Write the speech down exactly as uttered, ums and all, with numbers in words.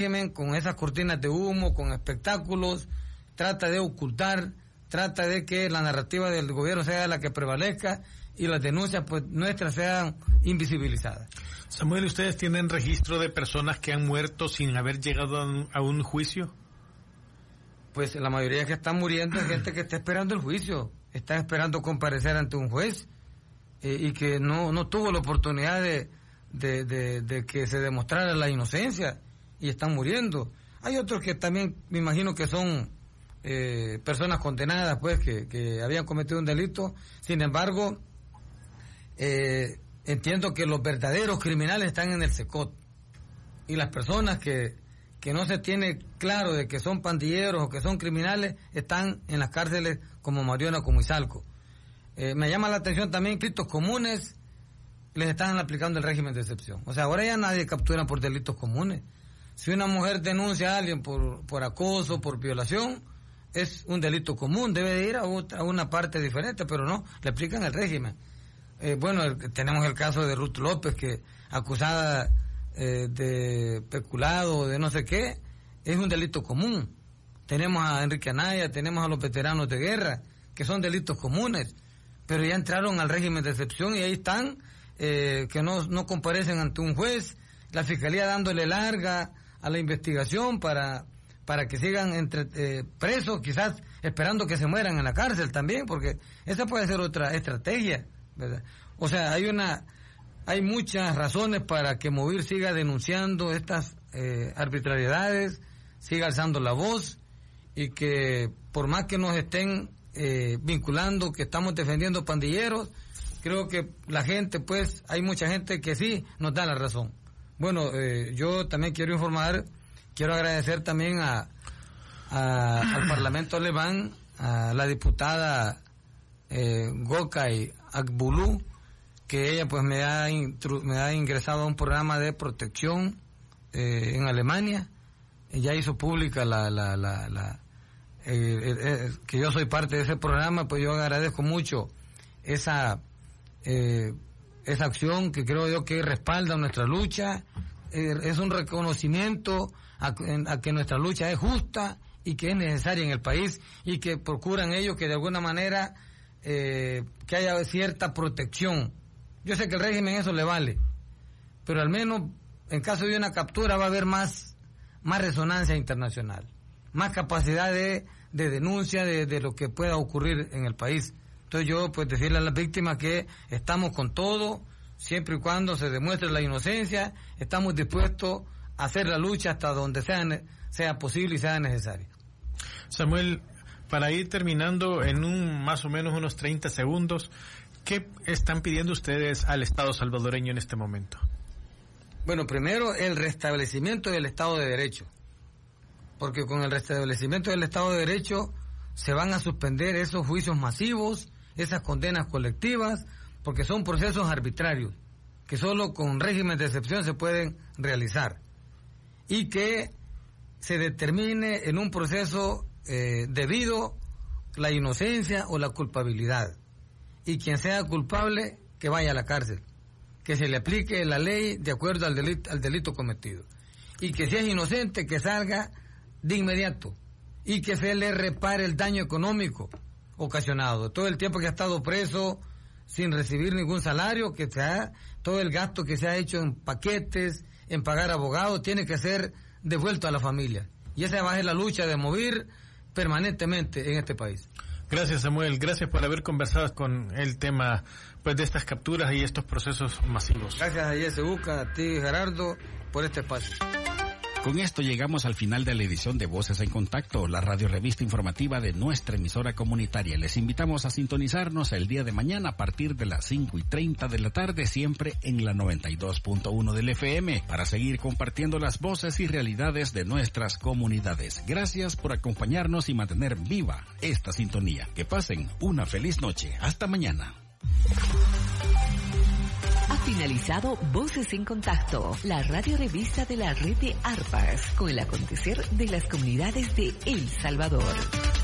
con esas cortinas de humo, con espectáculos, trata de ocultar, trata de que la narrativa del gobierno sea la que prevalezca y las denuncias pues nuestras sean invisibilizadas. Samuel, ¿ustedes tienen registro de personas que han muerto sin haber llegado a un, a un juicio? Pues la mayoría que están muriendo es gente que está esperando el juicio, está esperando comparecer ante un juez eh, y que no no tuvo la oportunidad de, de, de, de que se demostrara la inocencia y están muriendo. Hay otros que también me imagino que son eh, personas condenadas pues que, que habían cometido un delito, sin embargo eh, entiendo que los verdaderos criminales están en el SECOT y las personas que que no se tiene claro de que son pandilleros o que son criminales, están en las cárceles como Mariona, como Izalco. Eh, me llama la atención también que delitos comunes les están aplicando el régimen de excepción. O sea, ahora ya nadie captura por delitos comunes. Si una mujer denuncia a alguien por, por acoso, por violación, es un delito común, debe de ir a, otra, a una parte diferente, pero no, le aplican el régimen. Eh, bueno, el, tenemos el caso de Ruth López, que acusada Eh, de peculado, de no sé qué, es un delito común. Tenemos a Enrique Anaya, tenemos a los veteranos de guerra, que son delitos comunes, pero ya entraron al régimen de excepción y ahí están, eh, que no, no comparecen ante un juez, la fiscalía dándole larga a la investigación para, para que sigan entre, eh, presos, quizás esperando que se mueran en la cárcel también, porque esa puede ser otra estrategia, ¿verdad? O sea, hay una Hay muchas razones para que Movir siga denunciando estas eh, arbitrariedades, siga alzando la voz y que por más que nos estén eh, vinculando, que estamos defendiendo pandilleros, creo que la gente, pues, hay mucha gente que sí nos da la razón. Bueno, eh, yo también quiero informar, quiero agradecer también a, a al Parlamento alemán, a la diputada eh, Gökay Akbulut, que ella pues me ha intru- me ha ingresado a un programa de protección eh, en Alemania. Ella hizo pública la la la, la eh, eh, eh, que yo soy parte de ese programa, pues yo agradezco mucho esa eh, esa acción que creo yo que respalda nuestra lucha. Eh, es un reconocimiento a, a que nuestra lucha es justa y que es necesaria en el país y que procuran ellos que de alguna manera eh, que haya cierta protección. Yo sé que el régimen eso le vale, pero al menos en caso de una captura va a haber más, más resonancia internacional, más capacidad de, de denuncia de, de lo que pueda ocurrir en el país. Entonces yo pues decirle a las víctimas que estamos con todo, siempre y cuando se demuestre la inocencia, estamos dispuestos a hacer la lucha hasta donde sea, sea posible y sea necesario. Samuel, para ir terminando en un más o menos unos treinta segundos, ¿qué están pidiendo ustedes al Estado salvadoreño en este momento? Bueno, primero el restablecimiento del Estado de Derecho, porque con el restablecimiento del Estado de Derecho se van a suspender esos juicios masivos, esas condenas colectivas, porque son procesos arbitrarios, que solo con régimen de excepción se pueden realizar, y que se determine en un proceso eh, debido la inocencia o la culpabilidad. Y quien sea culpable, que vaya a la cárcel, que se le aplique la ley de acuerdo al delito, al delito cometido, y que si es inocente, que salga de inmediato, y que se le repare el daño económico ocasionado, todo el tiempo que ha estado preso sin recibir ningún salario, que sea todo el gasto que se ha hecho en paquetes, en pagar abogados, tiene que ser devuelto a la familia, y esa va a ser la lucha de Movir permanentemente en este país. Gracias, Samuel. Gracias por haber conversado con el tema pues de estas capturas y estos procesos masivos. Gracias a Yesebuca, a ti, Gerardo, por este espacio. Con esto llegamos al final de la edición de Voces en Contacto, la radio revista informativa de nuestra emisora comunitaria. Les invitamos a sintonizarnos el día de mañana a partir de las cinco y treinta de la tarde, siempre en la noventa y dos punto uno del F M, para seguir compartiendo las voces y realidades de nuestras comunidades. Gracias por acompañarnos y mantener viva esta sintonía. Que pasen una feliz noche. Hasta mañana. Ha finalizado Voces en Contacto, la radio revista de la red de ARPAS, con el acontecer de las comunidades de El Salvador.